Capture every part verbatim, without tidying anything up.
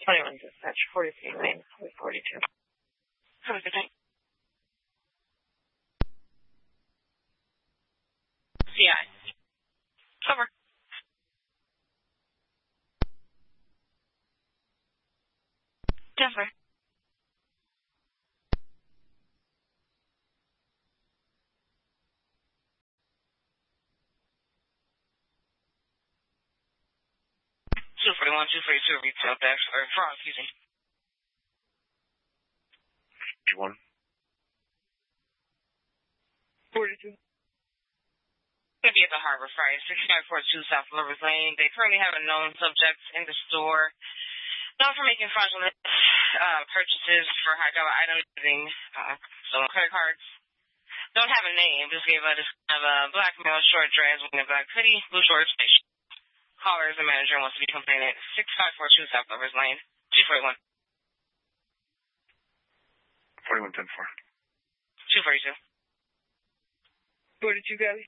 twenty-one dispatch, forty-three lane, forty-two. Have a good night. C I. Over. Denver. two forty-one, two forty-two, retail dash, or fraud, excuse me. one. forty-two. Going to be at the Harbor Freight, sixty-nine forty-two South Lovers Lane. They currently have a known subject in the store, known for making fraudulent uh, purchases for high-dollar items using uh, stolen credit cards. Don't have a name, just gave a, just have a black male, short dress, wearing a black hoodie, blue shorts, caller is the manager and wants to be complaining at sixty-five forty-two South Lovers Lane, two forty-one. forty-one ten four. two forty-two. forty-two, Gabby.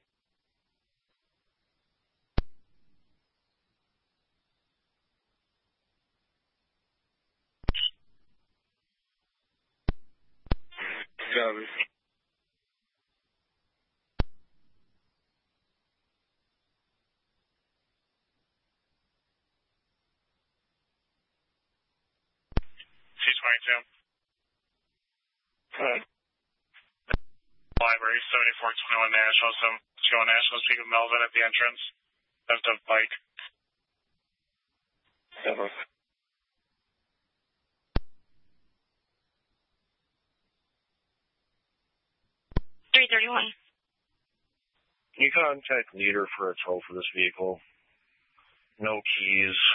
Gabby. C twenty-two. Hi. Library, seventy-four twenty-one National. So, Joe National, speak with Melvin at the entrance. Left of bike. Over. three thirty-one. Can you contact leader for a tow for this vehicle? No keys.